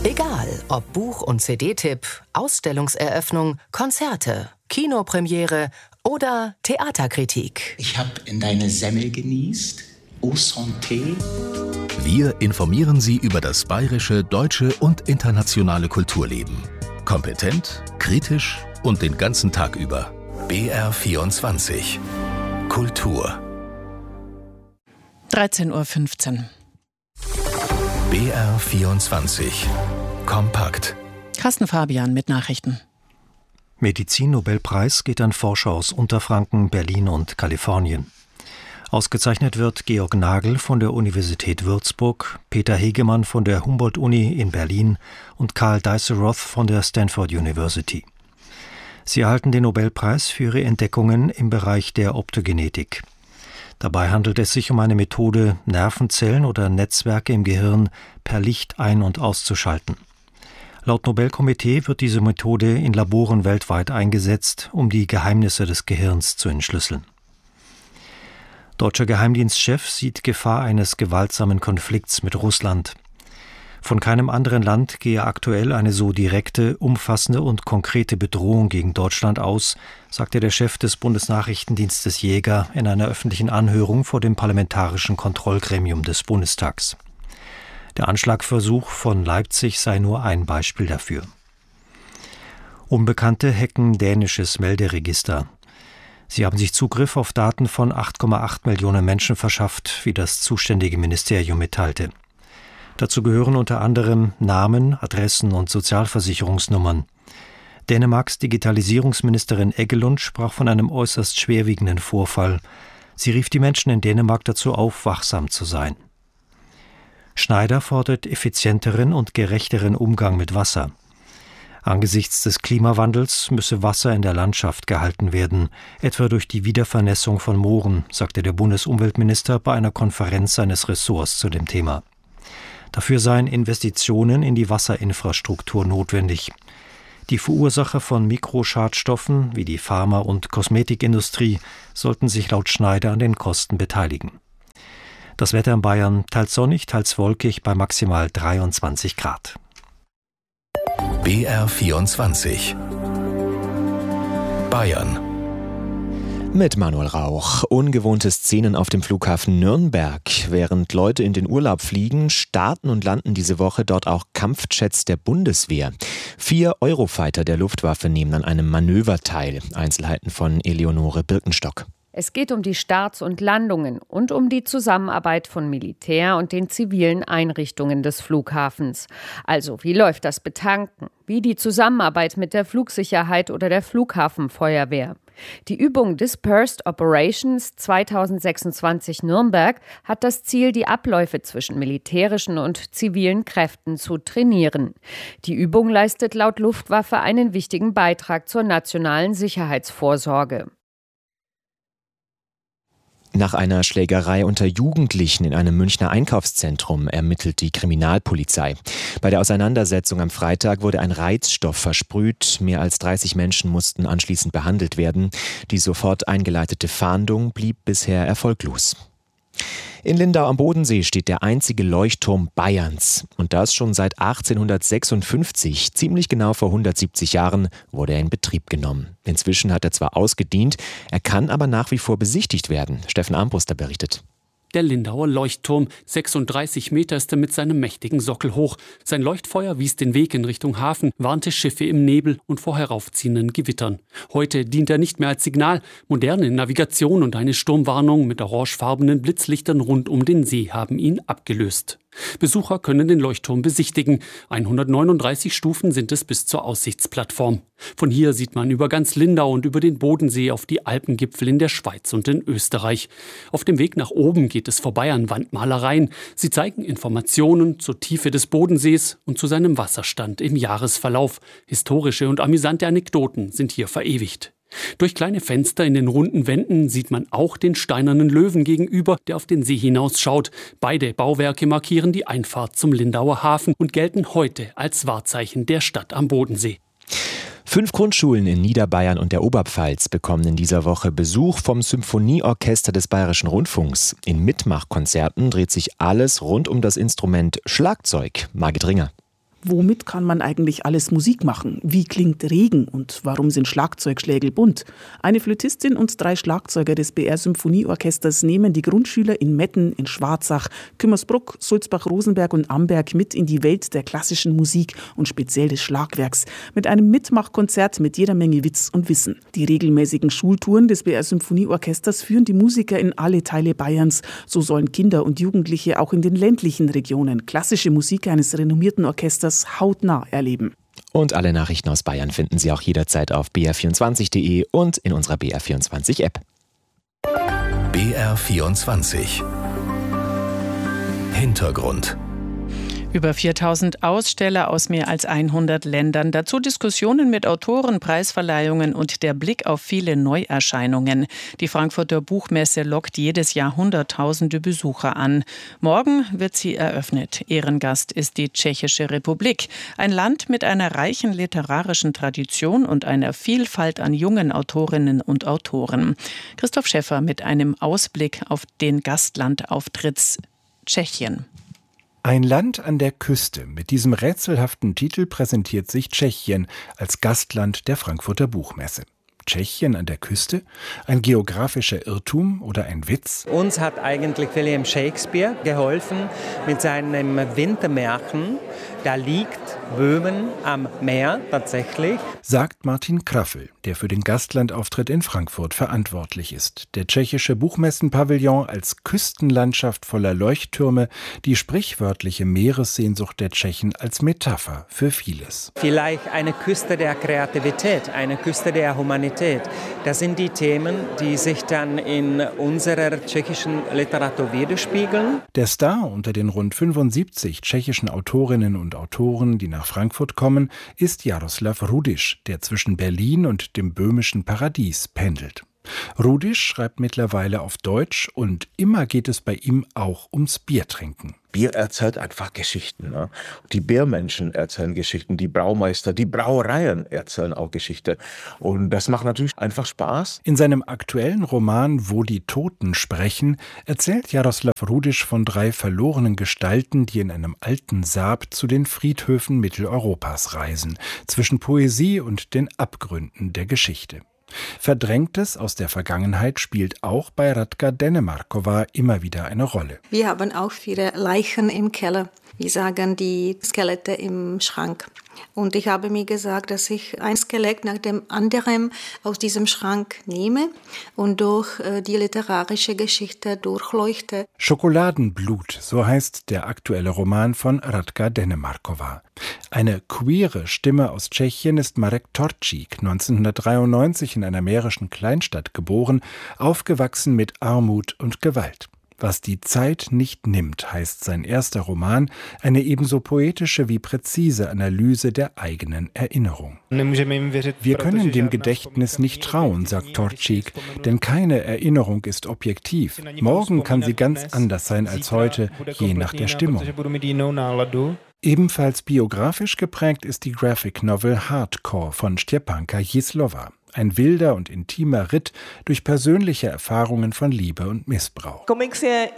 Egal, ob Buch- und CD-Tipp, Ausstellungseröffnung, Konzerte, Kinopremiere oder Theaterkritik. Ich habe in deine Semmel genießt. Au santé. Wir informieren Sie über das bayerische, deutsche und internationale Kulturleben. Kompetent, kritisch und den ganzen Tag über. BR24 Kultur. 13:15 Uhr. BR24 Kompakt. Carsten Fabian mit Nachrichten. Medizin-Nobelpreis geht an Forscher aus Unterfranken, Berlin und Kalifornien. Ausgezeichnet wird Georg Nagel von der Universität Würzburg, Peter Hegemann von der Humboldt-Uni in Berlin und Karl Dijsselroth von der Stanford University. Sie erhalten den Nobelpreis für ihre Entdeckungen im Bereich der Optogenetik. Dabei handelt es sich um eine Methode, Nervenzellen oder Netzwerke im Gehirn per Licht ein- und auszuschalten. Laut Nobelkomitee wird diese Methode in Laboren weltweit eingesetzt, um die Geheimnisse des Gehirns zu entschlüsseln. Deutscher Geheimdienstchef sieht Gefahr eines gewaltsamen Konflikts mit Russland. Von keinem anderen Land gehe aktuell eine so direkte, umfassende und konkrete Bedrohung gegen Deutschland aus, sagte der Chef des Bundesnachrichtendienstes Jäger in einer öffentlichen Anhörung vor dem Parlamentarischen Kontrollgremium des Bundestags. Der Anschlagversuch von Leipzig sei nur ein Beispiel dafür. Unbekannte hacken dänisches Melderegister. Sie haben sich Zugriff auf Daten von 8,8 Millionen Menschen verschafft, wie das zuständige Ministerium mitteilte. Dazu gehören unter anderem Namen, Adressen und Sozialversicherungsnummern. Dänemarks Digitalisierungsministerin Eggelund sprach von einem äußerst schwerwiegenden Vorfall. Sie rief die Menschen in Dänemark dazu auf, wachsam zu sein. Schneider fordert effizienteren und gerechteren Umgang mit Wasser. Angesichts des Klimawandels müsse Wasser in der Landschaft gehalten werden, etwa durch die Wiedervernässung von Mooren, sagte der Bundesumweltminister bei einer Konferenz seines Ressorts zu dem Thema. Dafür seien Investitionen in die Wasserinfrastruktur notwendig. Die Verursacher von Mikroschadstoffen wie die Pharma- und Kosmetikindustrie sollten sich laut Schneider an den Kosten beteiligen. Das Wetter in Bayern teils sonnig, teils wolkig bei maximal 23 Grad. BR24 Bayern. Mit Manuel Rauch. Ungewohnte Szenen auf dem Flughafen Nürnberg. Während Leute in den Urlaub fliegen, starten und landen diese Woche dort auch Kampfjets der Bundeswehr. 4 Eurofighter der Luftwaffe nehmen an einem Manöver teil. Einzelheiten von Eleonore Birkenstock. Es geht um die Starts und Landungen und um die Zusammenarbeit von Militär und den zivilen Einrichtungen des Flughafens. Also, wie läuft das Betanken? Wie die Zusammenarbeit mit der Flugsicherheit oder der Flughafenfeuerwehr? Die Übung Dispersed Operations 2026 Nürnberg hat das Ziel, die Abläufe zwischen militärischen und zivilen Kräften zu trainieren. Die Übung leistet laut Luftwaffe einen wichtigen Beitrag zur nationalen Sicherheitsvorsorge. Nach einer Schlägerei unter Jugendlichen in einem Münchner Einkaufszentrum ermittelt die Kriminalpolizei. Bei der Auseinandersetzung am Freitag wurde ein Reizstoff versprüht. Mehr als 30 Menschen mussten anschließend behandelt werden. Die sofort eingeleitete Fahndung blieb bisher erfolglos. In Lindau am Bodensee steht der einzige Leuchtturm Bayerns. Und das schon seit 1856, ziemlich genau vor 170 Jahren, wurde er in Betrieb genommen. Inzwischen hat er zwar ausgedient, er kann aber nach wie vor besichtigt werden. Steffen Armbruster berichtet. Der Lindauer Leuchtturm, 36 Meter ist er mit seinem mächtigen Sockel hoch. Sein Leuchtfeuer wies den Weg in Richtung Hafen, warnte Schiffe im Nebel und vor heraufziehenden Gewittern. Heute dient er nicht mehr als Signal. Moderne Navigation und eine Sturmwarnung mit orangefarbenen Blitzlichtern rund um den See haben ihn abgelöst. Besucher können den Leuchtturm besichtigen. 139 Stufen sind es bis zur Aussichtsplattform. Von hier sieht man über ganz Lindau und über den Bodensee auf die Alpengipfel in der Schweiz und in Österreich. Auf dem Weg nach oben geht es vorbei an Wandmalereien. Sie zeigen Informationen zur Tiefe des Bodensees und zu seinem Wasserstand im Jahresverlauf. Historische und amüsante Anekdoten sind hier verewigt. Durch kleine Fenster in den runden Wänden sieht man auch den steinernen Löwen gegenüber, der auf den See hinausschaut. Beide Bauwerke markieren die Einfahrt zum Lindauer Hafen und gelten heute als Wahrzeichen der Stadt am Bodensee. 5 Grundschulen in Niederbayern und der Oberpfalz bekommen in dieser Woche Besuch vom Symphonieorchester des Bayerischen Rundfunks. In Mitmachkonzerten dreht sich alles rund um das Instrument Schlagzeug. Margit Ringer. Womit kann man eigentlich alles Musik machen? Wie klingt Regen und warum sind Schlagzeugschlägel bunt? Eine Flötistin und 3 Schlagzeuger des BR-Symphonieorchesters nehmen die Grundschüler in Metten, in Schwarzach, Kümmersbruck, Sulzbach-Rosenberg und Amberg mit in die Welt der klassischen Musik und speziell des Schlagwerks mit einem Mitmachkonzert mit jeder Menge Witz und Wissen. Die regelmäßigen Schultouren des BR-Symphonieorchesters führen die Musiker in alle Teile Bayerns. So sollen Kinder und Jugendliche auch in den ländlichen Regionen klassische Musik eines renommierten Orchesters hautnah erleben. Und alle Nachrichten aus Bayern finden Sie auch jederzeit auf br24.de und in unserer BR24-App. BR24 Hintergrund. Über 4000 Aussteller aus mehr als 100 Ländern. Dazu Diskussionen mit Autoren, Preisverleihungen und der Blick auf viele Neuerscheinungen. Die Frankfurter Buchmesse lockt jedes Jahr Hunderttausende Besucher an. Morgen wird sie eröffnet. Ehrengast ist die Tschechische Republik. Ein Land mit einer reichen literarischen Tradition und einer Vielfalt an jungen Autorinnen und Autoren. Christoph Schäffer mit einem Ausblick auf den Gastlandauftritt Tschechien. Ein Land an der Küste. Mit diesem rätselhaften Titel präsentiert sich Tschechien als Gastland der Frankfurter Buchmesse. Tschechien an der Küste? Ein geografischer Irrtum oder ein Witz? Uns hat eigentlich William Shakespeare geholfen mit seinem Wintermärchen. Da liegt Böhmen am Meer tatsächlich. Sagt Martin Kraffel, der für den Gastlandauftritt in Frankfurt verantwortlich ist. Der tschechische Buchmessenpavillon als Küstenlandschaft voller Leuchttürme, die sprichwörtliche Meeressehnsucht der Tschechen als Metapher für vieles. Vielleicht eine Küste der Kreativität, eine Küste der Humanität. Das sind die Themen, die sich dann in unserer tschechischen Literatur widerspiegeln. Der Star unter den rund 75 tschechischen Autorinnen und Autoren, die nach Frankfurt kommen, ist Jaroslav Rudiš, der zwischen Berlin und dem böhmischen Paradies pendelt. Rudiš schreibt mittlerweile auf Deutsch und immer geht es bei ihm auch ums Biertrinken. Bier erzählt einfach Geschichten. Ne? Die Biermenschen erzählen Geschichten, die Braumeister, die Brauereien erzählen auch Geschichten. Und das macht natürlich einfach Spaß. In seinem aktuellen Roman Wo die Toten sprechen erzählt Jaroslav Rudiš von 3 verlorenen Gestalten, die in einem alten Sarg zu den Friedhöfen Mitteleuropas reisen, zwischen Poesie und den Abgründen der Geschichte. Verdrängtes aus der Vergangenheit spielt auch bei Radka Dennemarkova immer wieder eine Rolle. Wir haben auch viele Leichen im Keller. Wir sagen die Skelette im Schrank. Und ich habe mir gesagt, dass ich ein Skelett nach dem anderen aus diesem Schrank nehme und durch die literarische Geschichte durchleuchte. Schokoladenblut, so heißt der aktuelle Roman von Radka Dennemarkova. Eine queere Stimme aus Tschechien ist Marek Torčík, 1993 in einer mährischen Kleinstadt geboren, aufgewachsen mit Armut und Gewalt. Was die Zeit nicht nimmt, heißt sein erster Roman, eine ebenso poetische wie präzise Analyse der eigenen Erinnerung. Wir können dem Gedächtnis nicht trauen, sagt Torčík, denn keine Erinnerung ist objektiv. Morgen kann sie ganz anders sein als heute, je nach der Stimmung. Ebenfalls biografisch geprägt ist die Graphic Novel Hardcore von Štěpánka Jízlova. Ein wilder und intimer Ritt durch persönliche Erfahrungen von Liebe und Missbrauch. Comic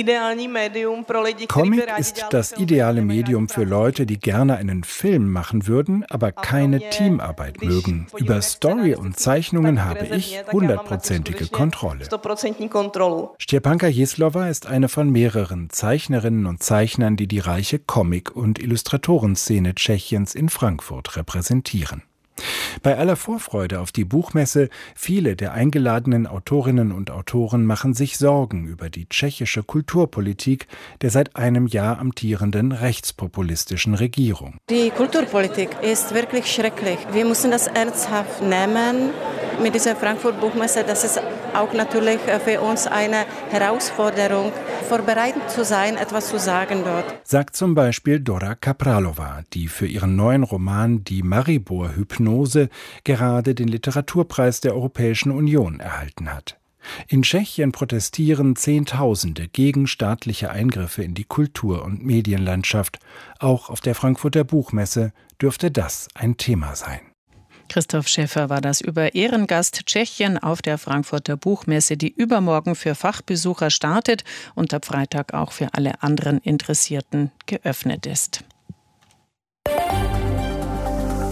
ist das ideale Medium für Leute, die gerne einen Film machen würden, aber keine Teamarbeit mögen. Über Story und Zeichnungen habe ich 100%ige Kontrolle. Štěpánka Jízlova ist eine von mehreren Zeichnerinnen und Zeichnern, die die reiche Comic- und Illustratorenszene Tschechiens in Frankfurt repräsentieren. Bei aller Vorfreude auf die Buchmesse, viele der eingeladenen Autorinnen und Autoren machen sich Sorgen über die tschechische Kulturpolitik der seit einem Jahr amtierenden rechtspopulistischen Regierung. Die Kulturpolitik ist wirklich schrecklich. Wir müssen das ernsthaft nehmen mit dieser Frankfurt-Buchmesse. Das ist auch natürlich für uns eine Herausforderung, vorbereitet zu sein, etwas zu sagen dort. Sagt zum Beispiel Dora Kapralova, die für ihren neuen Roman Die Maribor-Hypnose gerade den Literaturpreis der Europäischen Union erhalten hat. In Tschechien protestieren Zehntausende gegen staatliche Eingriffe in die Kultur- und Medienlandschaft. Auch auf der Frankfurter Buchmesse dürfte das ein Thema sein. Christoph Schäffer war das über Ehrengast Tschechien auf der Frankfurter Buchmesse, die übermorgen für Fachbesucher startet und ab Freitag auch für alle anderen Interessierten geöffnet ist.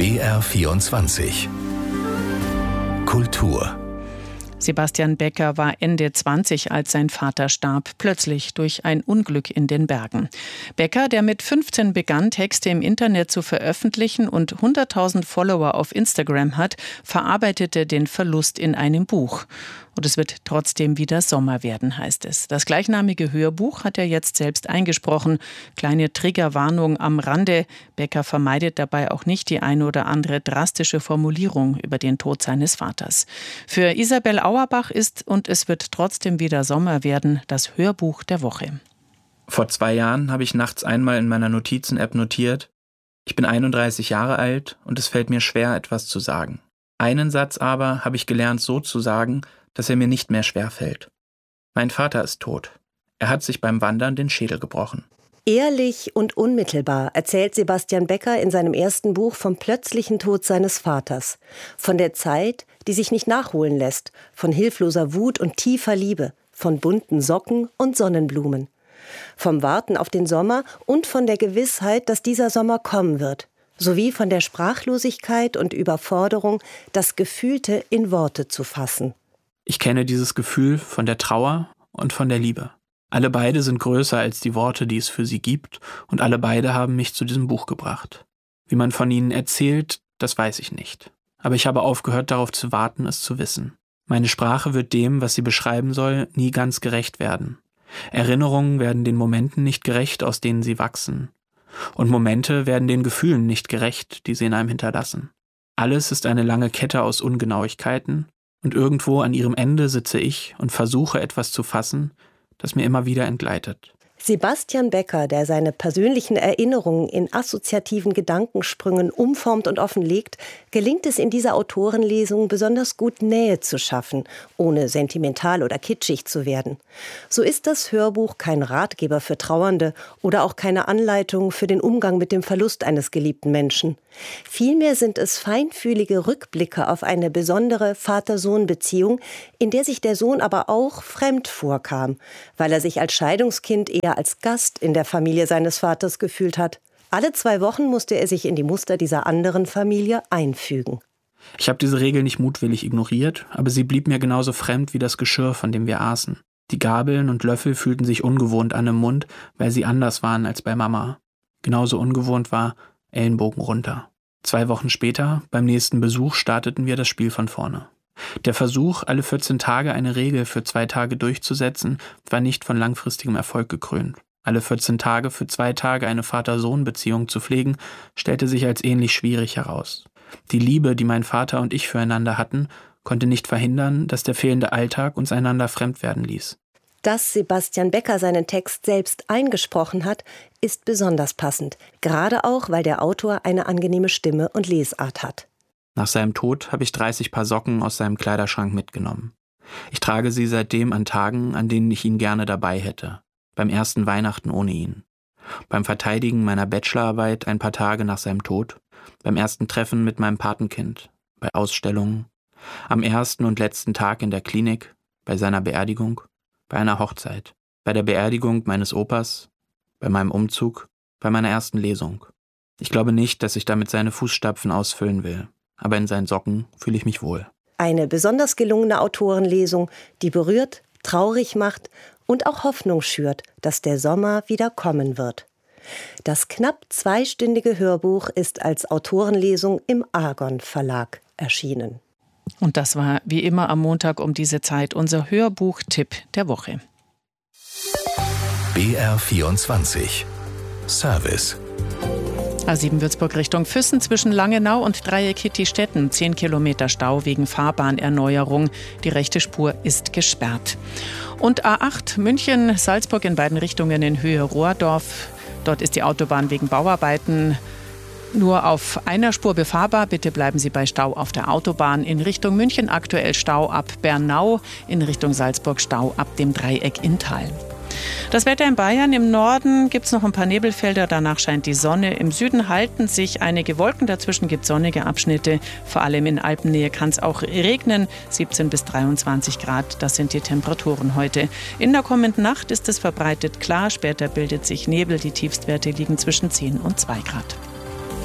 BR24 Kultur. Sebastian Becker war Ende 20, als sein Vater starb, plötzlich durch ein Unglück in den Bergen. Becker, der mit 15 begann, Texte im Internet zu veröffentlichen und 100.000 Follower auf Instagram hat, verarbeitete den Verlust in einem Buch. Und es wird trotzdem wieder Sommer werden, heißt es. Das gleichnamige Hörbuch hat er jetzt selbst eingesprochen. Kleine Triggerwarnung am Rande. Becker vermeidet dabei auch nicht die eine oder andere drastische Formulierung über den Tod seines Vaters. Für Isabel Auerbach ist "Und es wird trotzdem wieder Sommer werden" das Hörbuch der Woche. Vor 2 Jahren habe ich nachts einmal in meiner Notizen-App notiert: Ich bin 31 Jahre alt und es fällt mir schwer, etwas zu sagen. Einen Satz aber habe ich gelernt, so zu sagen, dass er mir nicht mehr schwerfällt. Mein Vater ist tot. Er hat sich beim Wandern den Schädel gebrochen. Ehrlich und unmittelbar erzählt Sebastian Becker in seinem ersten Buch vom plötzlichen Tod seines Vaters. Von der Zeit, die sich nicht nachholen lässt, von hilfloser Wut und tiefer Liebe, von bunten Socken und Sonnenblumen. Vom Warten auf den Sommer und von der Gewissheit, dass dieser Sommer kommen wird. Sowie von der Sprachlosigkeit und Überforderung, das Gefühlte in Worte zu fassen. Ich kenne dieses Gefühl von der Trauer und von der Liebe. Alle beide sind größer als die Worte, die es für sie gibt, und alle beide haben mich zu diesem Buch gebracht. Wie man von ihnen erzählt, das weiß ich nicht. Aber ich habe aufgehört, darauf zu warten, es zu wissen. Meine Sprache wird dem, was sie beschreiben soll, nie ganz gerecht werden. Erinnerungen werden den Momenten nicht gerecht, aus denen sie wachsen. Und Momente werden den Gefühlen nicht gerecht, die sie in einem hinterlassen. Alles ist eine lange Kette aus Ungenauigkeiten, und irgendwo an ihrem Ende sitze ich und versuche, etwas zu fassen, das mir immer wieder entgleitet. Sebastian Becker, der seine persönlichen Erinnerungen in assoziativen Gedankensprüngen umformt und offenlegt, gelingt es in dieser Autorenlesung besonders gut, Nähe zu schaffen, ohne sentimental oder kitschig zu werden. So ist das Hörbuch kein Ratgeber für Trauernde oder auch keine Anleitung für den Umgang mit dem Verlust eines geliebten Menschen. Vielmehr sind es feinfühlige Rückblicke auf eine besondere Vater-Sohn-Beziehung, in der sich der Sohn aber auch fremd vorkam, weil er sich als Scheidungskind eher als Gast in der Familie seines Vaters gefühlt hat. Alle 2 Wochen musste er sich in die Muster dieser anderen Familie einfügen. Ich habe diese Regel nicht mutwillig ignoriert, aber sie blieb mir genauso fremd wie das Geschirr, von dem wir aßen. Die Gabeln und Löffel fühlten sich ungewohnt an im Mund, weil sie anders waren als bei Mama. Genauso ungewohnt war Ellenbogen runter. 2 Wochen später, beim nächsten Besuch, starteten wir das Spiel von vorne. Der Versuch, alle 14 Tage eine Regel für 2 Tage durchzusetzen, war nicht von langfristigem Erfolg gekrönt. Alle 14 Tage für 2 Tage eine Vater-Sohn-Beziehung zu pflegen, stellte sich als ähnlich schwierig heraus. Die Liebe, die mein Vater und ich füreinander hatten, konnte nicht verhindern, dass der fehlende Alltag uns einander fremd werden ließ. Dass Sebastian Becker seinen Text selbst eingesprochen hat, ist besonders passend. Gerade auch, weil der Autor eine angenehme Stimme und Lesart hat. Nach seinem Tod habe ich 30 Paar Socken aus seinem Kleiderschrank mitgenommen. Ich trage sie seitdem an Tagen, an denen ich ihn gerne dabei hätte. Beim ersten Weihnachten ohne ihn. Beim Verteidigen meiner Bachelorarbeit ein paar Tage nach seinem Tod. Beim ersten Treffen mit meinem Patenkind. Bei Ausstellungen. Am ersten und letzten Tag in der Klinik. Bei seiner Beerdigung. Bei einer Hochzeit. Bei der Beerdigung meines Opas. Bei meinem Umzug. Bei meiner ersten Lesung. Ich glaube nicht, dass ich damit seine Fußstapfen ausfüllen will. Aber in seinen Socken fühle ich mich wohl. Eine besonders gelungene Autorenlesung, die berührt, traurig macht und auch Hoffnung schürt, dass der Sommer wieder kommen wird. Das knapp 2-stündige Hörbuch ist als Autorenlesung im Argon Verlag erschienen. Und das war wie immer am Montag um diese Zeit unser Hörbuch-Tipp der Woche. BR24 Service. A7 Würzburg Richtung Füssen zwischen Langenau und Dreieck Hitti-Stetten. 10 Kilometer Stau wegen Fahrbahnerneuerung. Die rechte Spur ist gesperrt. Und A8 München-Salzburg in beiden Richtungen in Höhe Rohrdorf. Dort ist die Autobahn wegen Bauarbeiten nur auf einer Spur befahrbar. Bitte bleiben Sie bei Stau auf der Autobahn. In Richtung München aktuell Stau ab Bernau. In Richtung Salzburg Stau ab dem Dreieck Inntal. Das Wetter in Bayern: im Norden gibt es noch ein paar Nebelfelder, danach scheint die Sonne. Im Süden halten sich einige Wolken, dazwischen gibt es sonnige Abschnitte. Vor allem in Alpennähe kann es auch regnen. 17 bis 23 Grad, das sind die Temperaturen heute. In der kommenden Nacht ist es verbreitet klar, später bildet sich Nebel. Die Tiefstwerte liegen zwischen 10 und 2 Grad.